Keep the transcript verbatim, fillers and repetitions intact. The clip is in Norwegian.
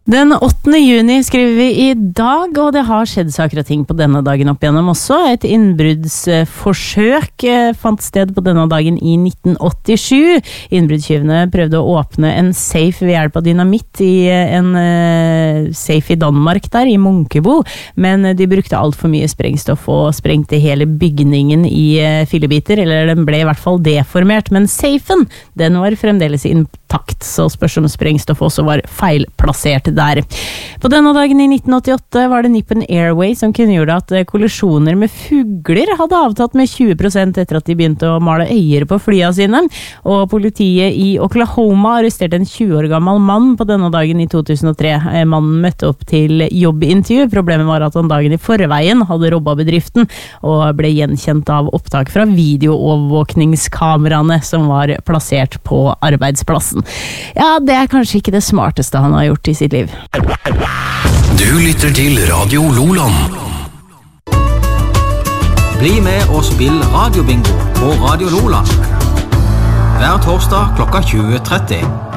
Den åttende juni skriver vi i dag, og det har skjedd saker og ting på denne dagen opp igjennom også. Et innbruddsforsøk fant sted på denne dagen i nitten åttisju. Innbruddstyvene prøvde å åpne en safe ved hjelp av dynamitt i en uh, safe i Danmark der, i Munkebo, men de brukte alt for mye sprengstoff og sprengte hele bygningen i uh, fillebiter, eller den ble i hvert fall deformert, men safen, den var fremdeles intakt, så spørs om sprengstoff også var feilplassert der. På denne dagen i nitten åttiåtte var det Nippon Airways som kunngjorde at kollisjoner med fugler hadde avtatt med tjue prosent etter at de begynte å male øyer på flyene sine, og politiet i Oklahoma arresterte en tjue år gammel mann på denne dagen i to tusen og tre. Mannen møtte opp til jobbintervju. Problemet var at han dagen i forveien hadde robbet bedriften og ble gjenkjent av opptak fra videoovervåkningskameraene som var plassert på arbeidsplassen. Ja, det er kanskje ikke det smarteste han har gjort i sitt liv. Du lytter til Radio Loland. Bli med og spill radiobingo på Radio Loland. Hver torsdag klokka tjue tretti.